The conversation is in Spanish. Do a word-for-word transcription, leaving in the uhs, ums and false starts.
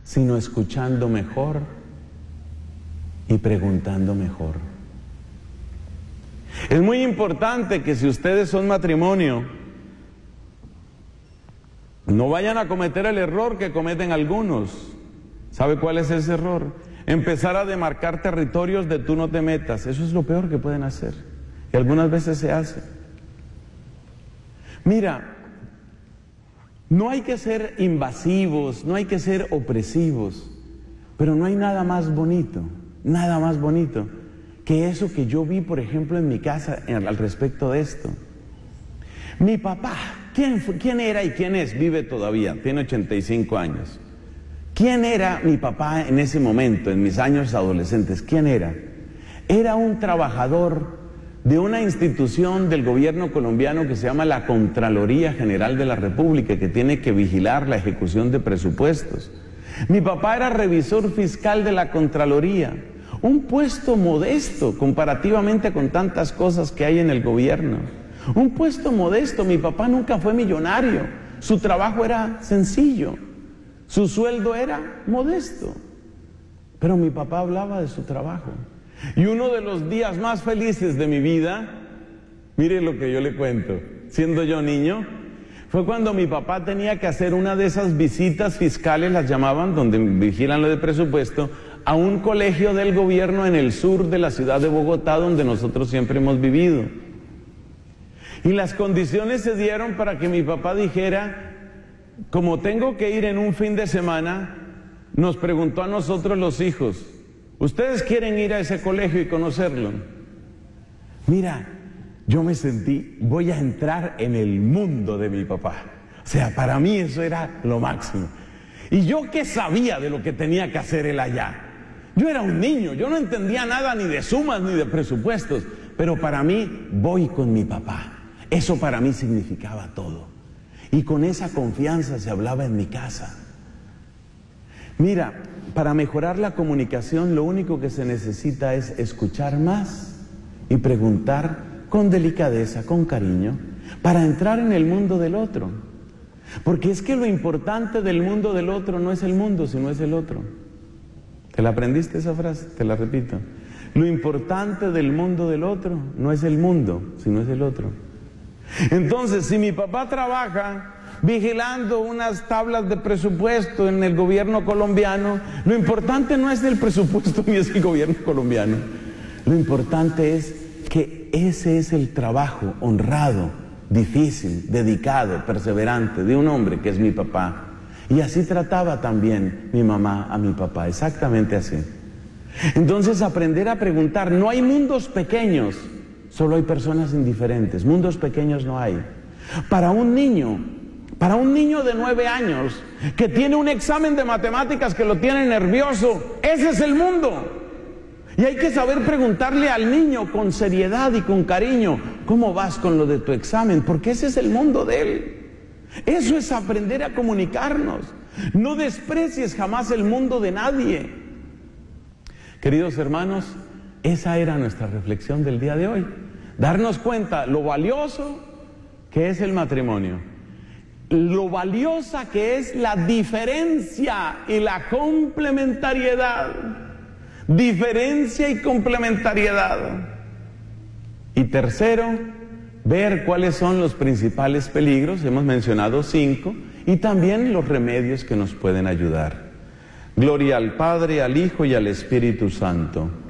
sino escuchando mejor y preguntando mejor. Es muy importante que si ustedes son matrimonio, no vayan a cometer el error que cometen algunos. ¿Sabe cuál es ese error? Empezar a demarcar territorios de tú no te metas. Eso es lo peor que pueden hacer. Y algunas veces se hace. Mira, no hay que ser invasivos, no hay que ser opresivos, pero no hay nada más bonito, nada más bonito que eso que yo vi, por ejemplo, en mi casa al respecto de esto. Mi papá, ¿quién, fue, quién era y quién es? Vive todavía, tiene ochenta y cinco años. ¿Quién era mi papá en ese momento, en mis años adolescentes? ¿Quién era? Era un trabajador de una institución del gobierno colombiano que se llama la Contraloría General de la República, que tiene que vigilar la ejecución de presupuestos. Mi papá era revisor fiscal de la Contraloría, un puesto modesto comparativamente con tantas cosas que hay en el gobierno. Un puesto modesto. Mi papá nunca fue millonario, su trabajo era sencillo, su sueldo era modesto, pero mi papá hablaba de su trabajo. Y uno de los días más felices de mi vida, mire lo que yo le cuento, siendo yo niño, fue cuando mi papá tenía que hacer una de esas visitas fiscales, las llamaban, donde vigilan lo de presupuesto, a un colegio del gobierno en el sur de la ciudad de Bogotá, donde nosotros siempre hemos vivido. Y las condiciones se dieron para que mi papá dijera, como tengo que ir en un fin de semana, nos preguntó a nosotros los hijos, ¿ustedes quieren ir a ese colegio y conocerlo? Mira, yo me sentí, voy a entrar en el mundo de mi papá. O sea, para mí eso era lo máximo. ¿Y yo qué sabía de lo que tenía que hacer él allá? Yo era un niño, yo no entendía nada ni de sumas ni de presupuestos, pero para mí, voy con mi papá. Eso para mí significaba todo. Y con esa confianza se hablaba en mi casa. Mira, para mejorar la comunicación lo único que se necesita es escuchar más y preguntar con delicadeza, con cariño, para entrar en el mundo del otro. Porque es que lo importante del mundo del otro no es el mundo, sino es el otro. ¿Te la aprendiste esa frase? Te la repito. Lo importante del mundo del otro no es el mundo, sino es el otro. Entonces, si mi papá trabaja vigilando unas tablas de presupuesto en el gobierno colombiano, lo importante no es el presupuesto ni es el gobierno colombiano. Lo importante es que ese es el trabajo honrado, difícil, dedicado, perseverante de un hombre que es mi papá. Y así trataba también mi mamá a mi papá, exactamente así. Entonces, aprender a preguntar, no hay mundos pequeños, solo hay personas indiferentes, mundos pequeños no hay. Para un niño, para un niño de nueve años, que tiene un examen de matemáticas que lo tiene nervioso, ese es el mundo. Y hay que saber preguntarle al niño con seriedad y con cariño, ¿cómo vas con lo de tu examen? Porque ese es el mundo de él. Eso es aprender a comunicarnos. No desprecies jamás el mundo de nadie. Queridos hermanos, esa era nuestra reflexión del día de hoy. Darnos cuenta lo valioso que es el matrimonio, lo valiosa que es la diferencia y la complementariedad. Diferencia y complementariedad. Y tercero, ver cuáles son los principales peligros, hemos mencionado cinco, y también los remedios que nos pueden ayudar. Gloria al Padre, al Hijo y al Espíritu Santo.